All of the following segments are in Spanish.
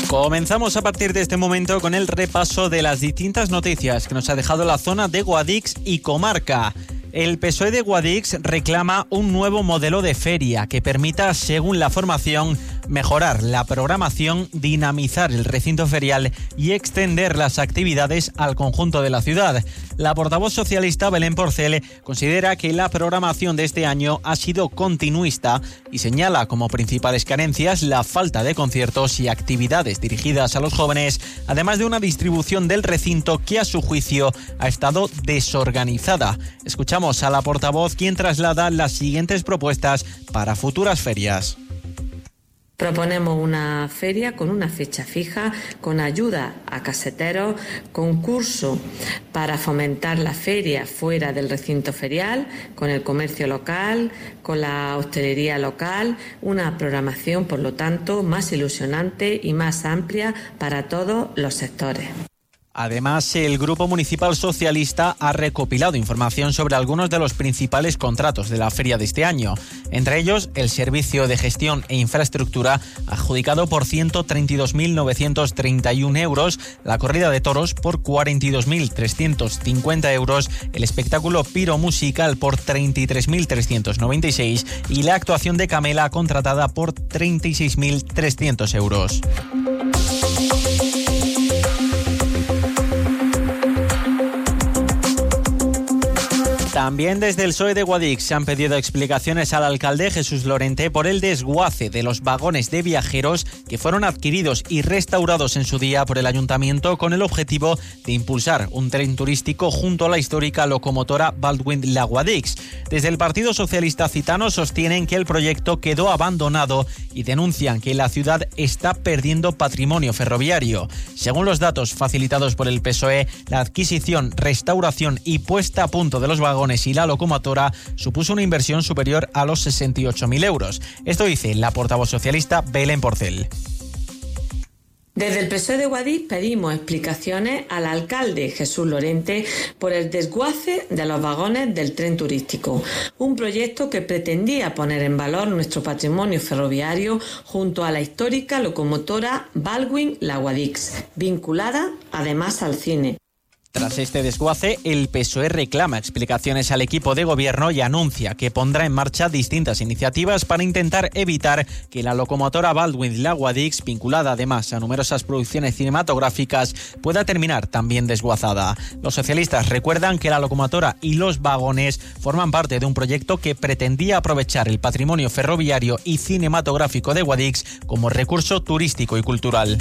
Comenzamos a partir de este momento con el repaso de las distintas noticias que nos ha dejado la zona de Guadix y comarca. El PSOE de Guadix reclama un nuevo modelo de feria que permita, según la formación, mejorar la programación, dinamizar el recinto ferial y extender las actividades al conjunto de la ciudad. La portavoz socialista Belén Porcel considera que la programación de este año ha sido continuista y señala como principales carencias la falta de conciertos y actividades dirigidas a los jóvenes, además de una distribución del recinto que a su juicio ha estado desorganizada. Escuchamos a la portavoz, quien traslada las siguientes propuestas para futuras ferias. Proponemos una feria con una fecha fija, con ayuda a caseteros, concurso para fomentar la feria fuera del recinto ferial, con el comercio local, con la hostelería local, una programación, por lo tanto, más ilusionante y más amplia para todos los sectores. Además, el Grupo Municipal Socialista ha recopilado información sobre algunos de los principales contratos de la feria de este año. Entre ellos, el servicio de gestión e infraestructura adjudicado por 132.931 euros, la corrida de toros por 42.350 euros, el espectáculo piromusical por 33.396 y la actuación de Camela contratada por 36.300 euros. También desde el PSOE de Guadix se han pedido explicaciones al alcalde Jesús Lorente por el desguace de los vagones de viajeros que fueron adquiridos y restaurados en su día por el ayuntamiento con el objetivo de impulsar un tren turístico junto a la histórica locomotora Baldwin-La Guadix. Desde el Partido Socialista Citano sostienen que el proyecto quedó abandonado y denuncian que la ciudad está perdiendo patrimonio ferroviario. Según los datos facilitados por el PSOE, la adquisición, restauración y puesta a punto de los vagones y la locomotora supuso una inversión superior a los 68.000 euros. Esto dice la portavoz socialista Belén Porcel. Desde el PSOE de Guadix pedimos explicaciones al alcalde Jesús Lorente por el desguace de los vagones del tren turístico, un proyecto que pretendía poner en valor nuestro patrimonio ferroviario junto a la histórica locomotora Baldwin-La Guadix, vinculada además al cine. Tras este desguace, el PSOE reclama explicaciones al equipo de gobierno y anuncia que pondrá en marcha distintas iniciativas para intentar evitar que la locomotora Baldwin-La Guadix, vinculada además a numerosas producciones cinematográficas, pueda terminar también desguazada. Los socialistas recuerdan que la locomotora y los vagones forman parte de un proyecto que pretendía aprovechar el patrimonio ferroviario y cinematográfico de Guadix como recurso turístico y cultural.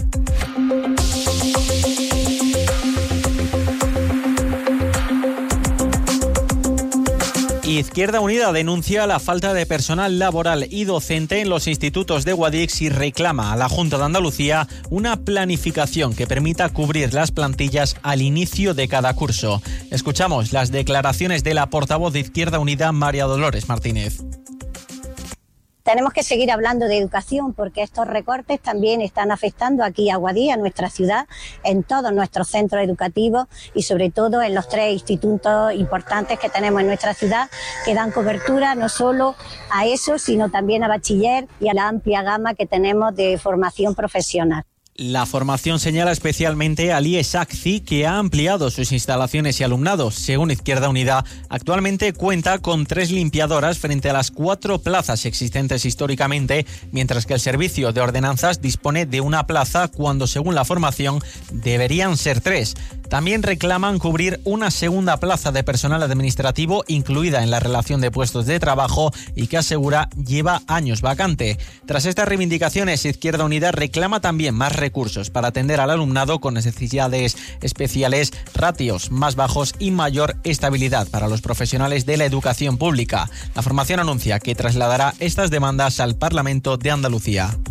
Izquierda Unida denuncia la falta de personal laboral y docente en los institutos de Guadix y reclama a la Junta de Andalucía una planificación que permita cubrir las plantillas al inicio de cada curso. Escuchamos las declaraciones de la portavoz de Izquierda Unida, María Dolores Martínez. Tenemos que seguir hablando de educación porque estos recortes también están afectando aquí a Guadix, a nuestra ciudad, en todos nuestros centros educativos y sobre todo en los 3 institutos importantes que tenemos en nuestra ciudad, que dan cobertura no solo a eso, sino también a bachiller y a la amplia gama que tenemos de formación profesional. La formación señala especialmente al IES ACCI, que ha ampliado sus instalaciones y alumnado. Según Izquierda Unida, actualmente cuenta con 3 limpiadoras frente a las 4 plazas existentes históricamente, mientras que el servicio de ordenanzas dispone de una plaza cuando, según la formación, deberían ser 3. También reclaman cubrir una segunda plaza de personal administrativo incluida en la relación de puestos de trabajo y que asegura lleva años vacante. Tras estas reivindicaciones, Izquierda Unida reclama también más recursos para atender al alumnado con necesidades especiales, ratios más bajos y mayor estabilidad para los profesionales de la educación pública. La formación anuncia que trasladará estas demandas al Parlamento de Andalucía.